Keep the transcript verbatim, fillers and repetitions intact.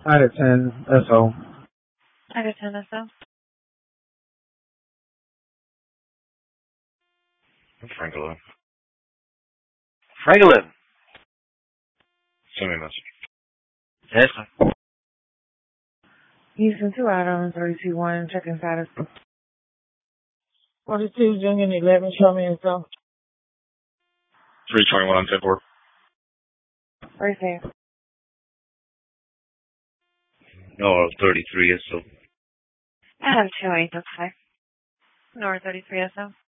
Out of ten, S O. Out of ten, S O. Franklin. Franklin. Send me a message. Yes, sir. Houston two out on thirty-two one, checking status. forty-two, Union eleven, show me yourself. three twenty-one on ten four. Very safe. North thirty-three, S O. I have two eight, that's five. North thirty-three, S O.